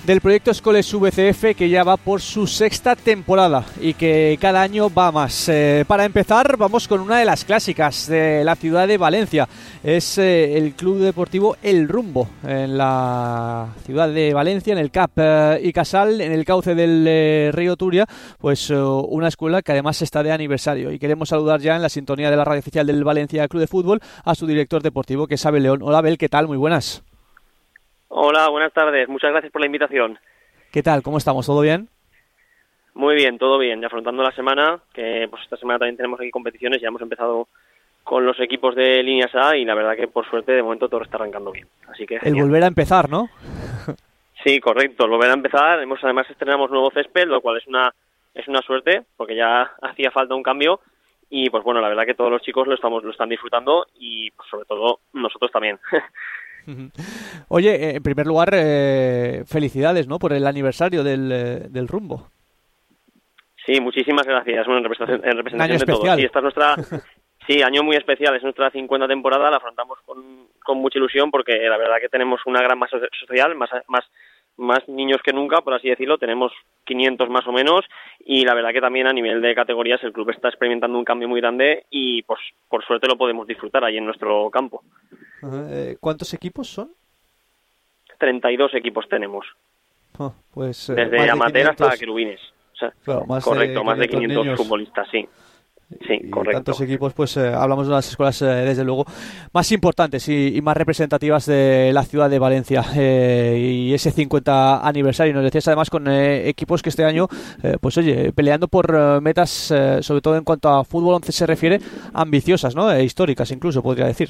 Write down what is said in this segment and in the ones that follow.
del proyecto Escoles VCF, que ya va por su 6ª temporada y que cada año va más. Para empezar, vamos con una de las clásicas de la ciudad de Valencia. Es el Club Deportivo El Rumbo, en la ciudad de Valencia, en el CAP y Casal, en el cauce del río Turia, pues una escuela que además está de aniversario. Y queremos saludar ya en la sintonía de la radio oficial del Valencia Club de Fútbol a su director deportivo, que es Abel León. Hola Abel, ¿qué tal? Muy buenas. Hola, buenas tardes. Muchas gracias por la invitación. ¿Qué tal? ¿Cómo estamos? ¿Todo bien? Muy bien, todo bien. Ya afrontando la semana, que pues esta semana también tenemos aquí competiciones. Ya hemos empezado con los equipos de líneas A y la verdad que por suerte de momento todo está arrancando bien. Así que genial. El volver a empezar, ¿no? Sí, correcto. El volver a empezar. Además estrenamos nuevo césped, lo cual es una suerte porque ya hacía falta un cambio. Y pues bueno, la verdad que todos los chicos lo están disfrutando y pues, sobre todo nosotros también. Oye, en primer lugar, felicidades, ¿no?, por el aniversario del Rumbo. Sí, muchísimas gracias. Bueno, en representación de todos. Sí, esta es nuestra año muy especial. Es nuestra 50ª temporada. La afrontamos con mucha ilusión porque la verdad que tenemos una gran masa social, más niños que nunca, por así decirlo. Tenemos 500 más o menos y la verdad que también a nivel de categorías el club está experimentando un cambio muy grande y pues por suerte lo podemos disfrutar ahí en nuestro campo. ¿Cuántos equipos son? 32 equipos tenemos. Pues, desde amateur hasta querubines. O sea, claro, más de 500 niños. Futbolistas, sí. Sí, y correcto. Tantos equipos, pues hablamos de las escuelas, desde luego, más importantes y más representativas de la ciudad de Valencia. Y ese 50 aniversario, nos decías además con equipos que este año, pues oye, peleando por metas, sobre todo en cuanto a fútbol 11 se refiere, ambiciosas, ¿no? Históricas incluso, podría decir.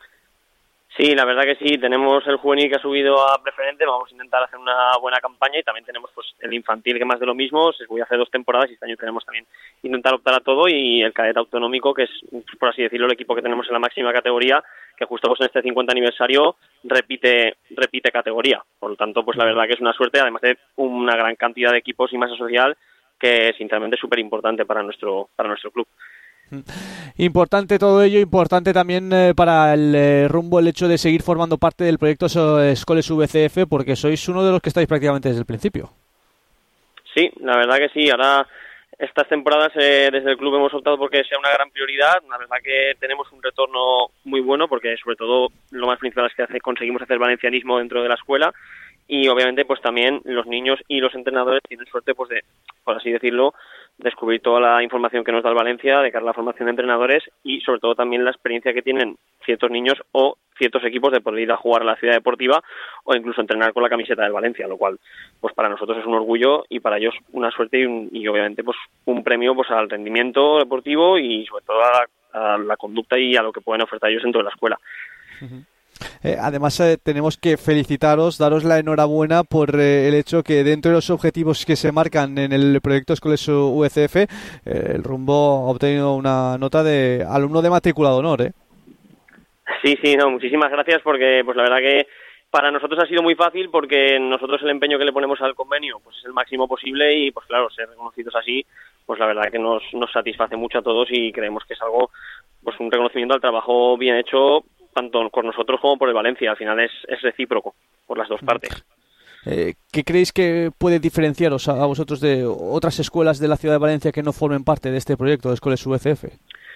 Sí, la verdad que sí, tenemos el juvenil que ha subido a preferente, vamos a intentar hacer una buena campaña y también tenemos pues el infantil que más de lo mismo, se voy a hacer 2 temporadas y este año queremos también intentar optar a todo y el cadete autonómico que es, por así decirlo, el equipo que tenemos en la máxima categoría, que justo pues en este 50 aniversario repite categoría, por lo tanto pues la verdad que es una suerte, además de una gran cantidad de equipos y masa social que sinceramente es súper importante para nuestro club. Importante todo ello, importante también para el Rumbo el hecho de seguir formando parte del proyecto Escoles VCF, porque sois uno de los que estáis prácticamente desde el principio. Sí, la verdad que sí. Ahora estas temporadas desde el club hemos optado porque sea una gran prioridad. La verdad que tenemos un retorno muy bueno porque sobre todo lo más principal es que conseguimos hacer valencianismo dentro de la escuela y obviamente pues también los niños y los entrenadores tienen suerte pues de, por así decirlo, descubrir toda la información que nos da el Valencia de cara a la formación de entrenadores y sobre todo también la experiencia que tienen ciertos niños o ciertos equipos de poder ir a jugar a la ciudad deportiva o incluso entrenar con la camiseta del Valencia, lo cual pues para nosotros es un orgullo y para ellos una suerte y obviamente pues un premio pues al rendimiento deportivo y sobre todo a la conducta y a lo que pueden ofertar ellos dentro de la escuela. Uh-huh. Además tenemos que felicitaros, daros la enhorabuena por el hecho que dentro de los objetivos que se marcan en el proyecto Escoles VCF, el Rumbo ha obtenido una nota de alumno de matrícula de honor, ¿eh? Sí, no, muchísimas gracias porque pues la verdad que para nosotros ha sido muy fácil porque nosotros el empeño que le ponemos al convenio pues es el máximo posible y pues claro, ser reconocidos así pues la verdad que nos satisface mucho a todos y creemos que es algo, pues un reconocimiento al trabajo bien hecho tanto por nosotros como por el Valencia. Al final es recíproco por las dos partes. ¿Qué creéis que puede diferenciaros a vosotros de otras escuelas de la ciudad de Valencia que no formen parte de este proyecto de Escoles VCF?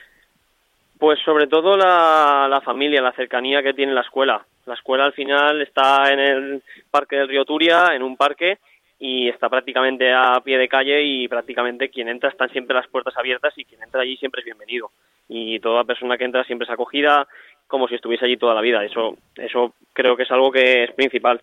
Pues sobre todo la familia, la cercanía que tiene la escuela. La escuela al final está en el Parque del Río Turia, en un parque, y está prácticamente a pie de calle y prácticamente quien entra están siempre las puertas abiertas y quien entra allí siempre es bienvenido. Y toda persona que entra siempre es acogida como si estuviese allí toda la vida. Eso creo que es algo que es principal.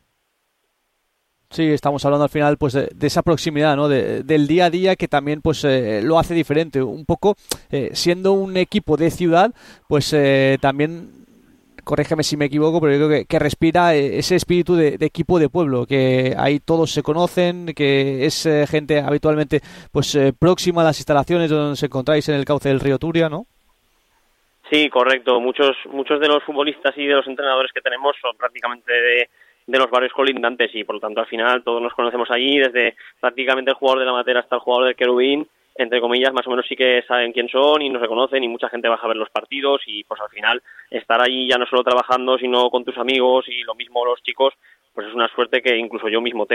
Sí, estamos hablando al final pues de esa proximidad, ¿no? Del día a día que también pues lo hace diferente. Un poco siendo un equipo de ciudad, pues también, corrígeme si me equivoco, pero yo creo que respira ese espíritu de equipo de pueblo, que ahí todos se conocen, que es gente habitualmente pues próxima a las instalaciones donde os encontráis en el cauce del río Turia, ¿no? Sí, correcto. Muchos de los futbolistas y de los entrenadores que tenemos son prácticamente de los barrios colindantes y por lo tanto al final todos nos conocemos allí, desde prácticamente el jugador de la Matera hasta el jugador del querubín, entre comillas, más o menos sí que saben quién son y nos reconocen y mucha gente baja a ver los partidos y pues al final estar allí ya no solo trabajando sino con tus amigos y lo mismo los chicos, pues es una suerte que incluso yo mismo tengo.